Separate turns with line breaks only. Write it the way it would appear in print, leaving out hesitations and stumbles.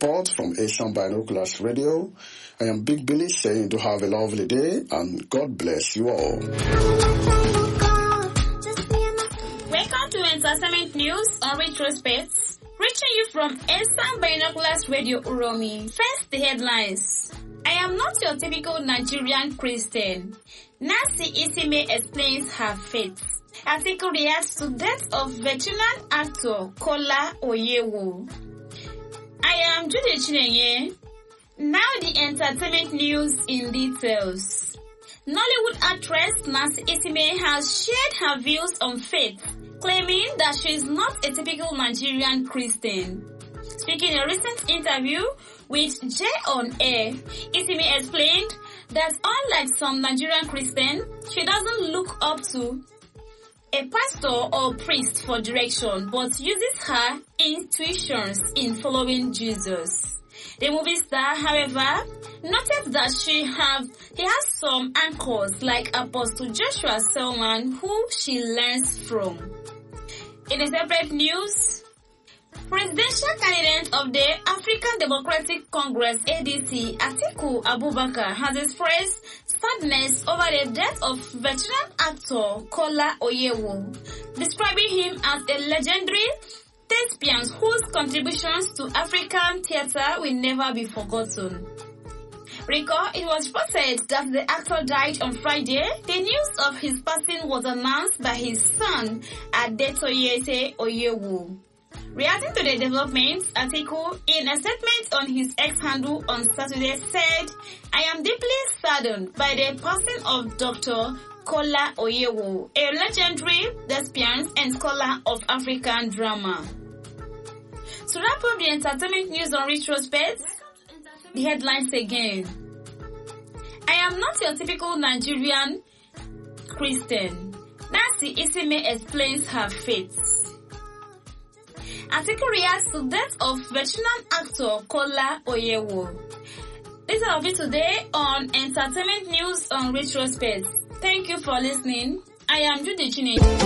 report from Asian Binoculars Radio. I am Big Billy saying to have a lovely day and God bless you all.
Welcome to Entertainment News on Retrospect, reaching you from Asian Binoculars Radio Uromi. First, the headlines. I am not your typical Nigerian Christian. Nancy Isime explains her faith. Article reacts to death of veteran actor Kola Oyewo. I am Judy Chinenye. Now the entertainment news in details. Nollywood actress Nancy Isime has shared her views on faith, claiming that she is not a typical Nigerian Christian. Speaking in a recent interview with J on Air, Isime explained that unlike some Nigerian Christians, she doesn't look up to a pastor or priest for direction, but uses her intuitions in following Jesus. The movie star, however, noted that he has some anchors like Apostle Joshua Selman, who she learns from. In a separate news, presidential candidate of the African Democratic Congress ADC, Atiku Abubakar, has expressed sadness over the death of veteran actor Kola Oyewo, describing him as a legendary thespian whose contributions to African theatre will never be forgotten. Recall, it was reported that the actor died on Friday. The news of his passing was announced by his son, Adetoyese Oyewo. Reacting to the developments, Atiku, in a statement on his X handle on Saturday, said, I am deeply saddened by the passing of Dr. Kola Oyewo, a legendary thespian and scholar of African drama. To wrap up the entertainment news on Retrospect, the headlines again. I am not your typical Nigerian Christian. Nancy Isime explains her faith. Article reacts to death of veteran actor Kola Oyewo. This is all of it today on Entertainment News on Retrospect. Thank you for listening. I am Judy Chinenye.